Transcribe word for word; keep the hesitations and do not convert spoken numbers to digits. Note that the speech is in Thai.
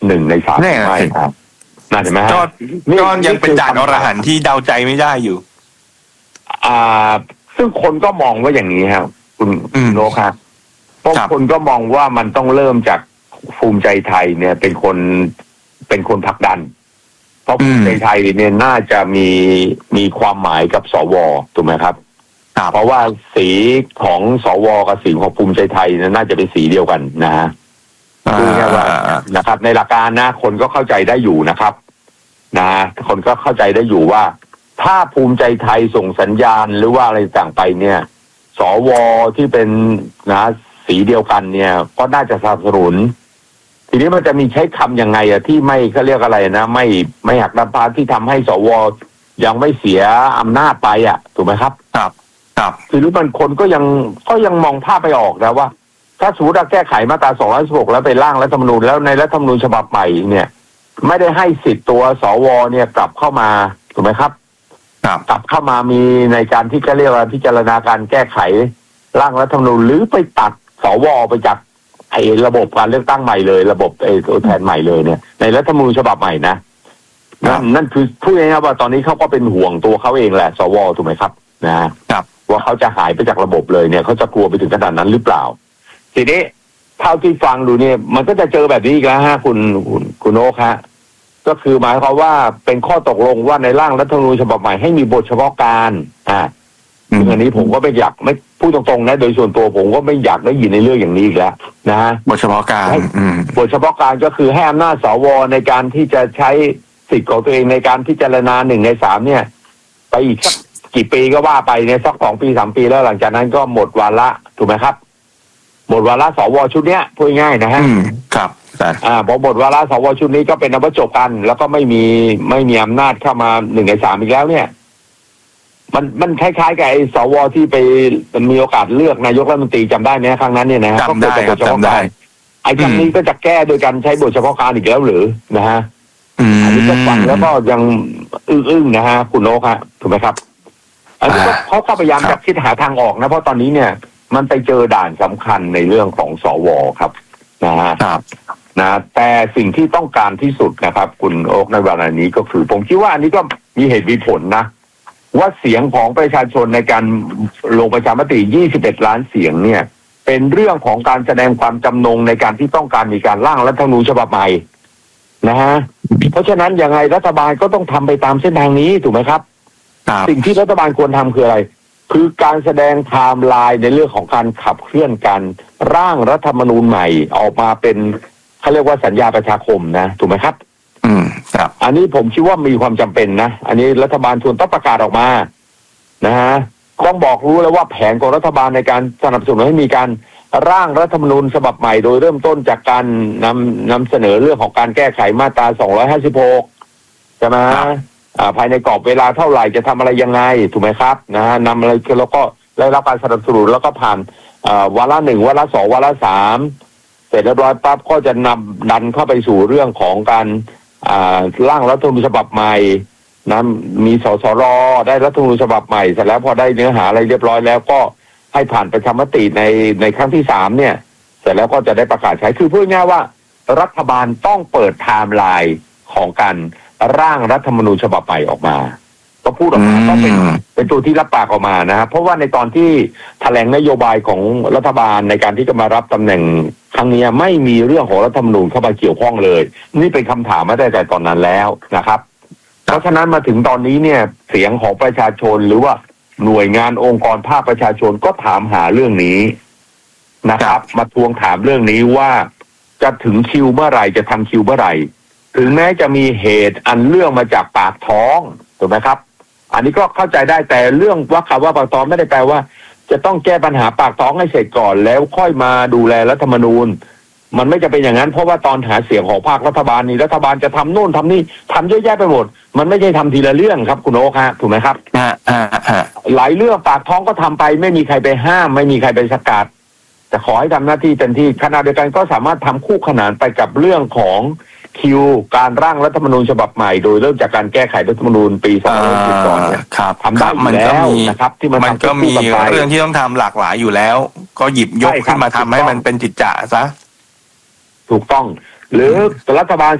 หนึ่งในสามไม่ครับน่าเห็นไหมฮะก็ยังเป็นจ่าอรหันต์ที่เดาใจไม่ได้อยู่อ่าซึ่งคนก็มองว่าอย่างนี้ครับคุณโนครับเพราะคนก็มองว่ามันต้องเริ่มจากภูมิใจไทยเนี่ยเป็นคนเป็นคนผลักดันเพราะภูมิใจไทยเนี่ยน่าจะมีมีความหมายกับสวถูกไหมครับเพราะว่าสีของสวกับสีของภูมิใจไทยน่าจะเป็นสีเดียวกันนะฮะดูแค่ว่านะครับในหลักการนะคนก็เข้าใจได้อยู่นะครับนะคนก็เข้าใจได้อยู่ว่าถ้าภูมิใจไทยส่งสัญญาณหรือว่าอะไรต่างไปเนี่ยสวที่เป็นนะสีเดียวกันเนี่ยก็น่าจะสนับสนุนทีนี้มันจะมีใช้คำยังไงอะที่ไม่เขาเรียกอะไรนะไม่ไม่หักน้ำตาที่ทำให้สวยังไม่เสียอำนาจไปอะถูกไหมครับครับครับทีนี้มันคนก็ยังก็ยังมองภาพไปออกนะว่าถ้าสมมติเราแก้ไขมาตราสองร้อยสิบหกแล้วไปร่างรัฐธรรมนูญแล้วในรัฐธรรมนูญฉบับใหม่เนี่ยไม่ได้ให้สิทธิ์ตัวสวเนี่ยกลับเข้ามาถูกไหมครับกลับเข้ามามีในการที่จะเรียกว่าพิจารณาการแก้ไขร่างรัฐธรรมนูญหรือไปตัดสวไปจากไอ้ระบบการเลือกตั้งใหม่เลยระบบไอ้ตัวแทนใหม่เลยเนี่ยในรัฐธรรมนูญฉบับใหม่นะนั่นนั่นคือพูดง่ายๆว่าตอนนี้เขาก็เป็นห่วงตัวเขาเองแหละสวถูกไหมครับนะครับว่าเขาจะหายไปจากระบบเลยเนี่ยเขาจะกลัวไปถึงขนาดนั้นหรือเปล่าทีนี้เท่าที่ฟังดูเนี่ยมันก็จะเจอแบบนี้อีกแล้วฮะคุณคุณคุณโอ๊คฮะก็คือหมายความว่าเป็นข้อตกลงว่าในร่างรัฐธรรมนูญฉบับใหม่ให้มีบทเฉพาะการอ่าซึ่งอันนี้ผมก็ไม่อยากไม่พูดตรงๆนะโดยส่วนตัวผมก็ไม่อยากได้ยินในเรื่องอย่างนี้อีกแล้วนะฮะบทเฉพาะการบทเฉพาะการก็คือให้อำนาจสวในการที่จะใช้สิทธิ์ของตัวเองในการพิจารณาหนึ่งในสามเนี่ยไปอีกสักกี่ปีก็ว่าไปเนี่ยสักสองปีสามปีแล้วหลังจากนั้นก็หมดวาระถูกไหมครับหมดวาระสวชุดเนี้ยพูดง่ายนะฮะครับอ่าพอหมดวาระสวชุดนี้ก็เป็นอันว่าจบกันแล้วก็ไม่มีไม่มีอำนาจเข้ามาหนึ่งในสามอีกแล้วเนี่ยมันมันคล้ายๆกับไอ้สวที่ไปมีโอกาสเลือกนายกรัฐมนตรีจำได้ไหมครั้งนั้นเนี่ยนะจำได้จำได้ไอ้ครั้งนี้ก็จะแก้โดยการใช้บทเฉพาะการอีกแล้วหรือนะฮะอันนี้ก็ฟังแล้วก็ยังอึ้งๆนะฮะคุณโอ๊คฮะถูกไหมครับอันนี้ก็เขาก็พยายามจะคิดหาทางออกนะเพราะตอนนี้เนี่ยมันไปเจอด่านสำคัญในเรื่องของสวครับนะฮะนะแต่สิ่งที่ต้องการที่สุดนะครับคุณโอ๊คในเวลานี้ก็คือผมคิดว่าอันนี้ก็มีเหตุมีผลนะว่าเสียงของประชาชนในการลงประชามติยี่สิบเอ็ดล้านเสียงเนี่ยเป็นเรื่องของการแสดงความจำนงในการที่ต้องการมีการร่างรัฐธรรมนูญฉบับใหม่นะฮะเพราะฉะนั้นยังไงรัฐบาลก็ต้องทำไปตามเส้นทางนี้ถูกไหมครับสิ่งที่รัฐบาลควรทำคืออะไรคือการแสดงไทม์ไลน์ในเรื่องของการขับเคลื่อนการร่างรัฐธรรมนูญใหม่ออกมาเป็นเขาเรียกว่าสัญญาประชาคมนะถูกไหมครับอืมครับอันนี้ผมคิดว่ามีความจำเป็นนะอันนี้รัฐบาลควรต้องประกาศออกมานะฮะต้องบอกรู้แล้วว่าแผนของรัฐบาลในการสนับสนุนให้มีการร่างรัฐธรรมนูญฉบับใหม่โดยเริ่มต้นจากการนำนำเสนอเรื่องของการแก้ไขมาตราสองร้อยห้าสิบหกใช่ไหมอ่าภายในกรอบเวลาเท่าไหร่จะทำอะไรยังไงถูกไหมครับนะฮะนำอะไรแล้วก็ได้รับการสนับสนุนแล้วก็ผ่านอ่าวาระหนึ่งวาระสองวาระสามเสร็จเรียบร้อยปั๊บก็จะนำดันเข้าไปสู่เรื่องของการอ่าร่างรัฐธรรมนูญฉบับใหม่นะมีสสรได้รัฐธรรมนูญฉบับใหม่เสร็จแล้วพอได้เนื้อหาอะไรเรียบร้อยแล้วก็ให้ผ่านประชามติในในครั้งที่สามเนี่ยเสร็จแล้วก็จะได้ประกาศใช้คือพูดง่ายว่ารัฐบาลต้องเปิดไทม์ไลน์ของการร่างรัฐธรรมนูญฉบับใหม่ออกมาก็พูดออกมาก็เป็นเป็นตัวที่รับปากออกมานะเพราะว่าในตอนที่แถลงนโยบายของรัฐบาลในการที่จะมารับตำแหน่งครั้งนี้ไม่มีเรื่องของรัฐธรรมนูญเข้ามาเกี่ยวข้องเลยนี่เป็นคำถามมาได้แต่ตอนนั้นแล้วนะครับเพราะฉะนั้นมาถึงตอนนี้เนี่ยเสียงของประชาชนหรือว่าหน่วยงานองค์กรภาคประชาชนก็ถามหาเรื่องนี้นะครับมาทวงถามเรื่องนี้ว่าจะถึงคิวเมื่อไหร่จะทำคิวเมื่อไหร่ถึงแม้จะมีเหตุอันเรื่องมาจากปากท้องถูกไหมครับอันนี้ก็เข้าใจได้แต่เรื่องว่าคำว่าปากท้องไม่ได้แปลว่าจะต้องแก้ปัญหาปากท้องให้เสร็จก่อนแล้วค่อยมาดูแลรัฐธรรมนูญมันไม่จะเป็นอย่างนั้นเพราะว่าตอนหาเสียงของภาครัฐบาลนี่รัฐบาลจะทำโน่นทำนี่ทำเยอะแยะไปหมดมันไม่ใช่ทำทีละเรื่องครับคุณโอ๊คฮะถูกไหมครับอ่าอ่าอ่าหลายเรื่องปากท้องก็ทำไปไม่มีใครไปห้ามไม่มีใครไปสกัดแต่ขอให้ทำหน้าที่เต็มที่ขณะเดียวกันก็สามารถทำคู่ขนานไปกับเรื่องของคิวการร่างรัฐธรรมนูญฉบับใหม่โดยเริ่มจากการแก้ไขรัฐธรรมนูญปีสองพันสิบก่อนเนี่ยทำได้อยู่แล้วนะครับที่มันก็มีเรื่องที่ต้องทำหลากหลายอยู่แล้วก็หยิบยกขึ้นมาทำให้มันเป็นจิตจะซะถูกต้องหรือรัฐบาล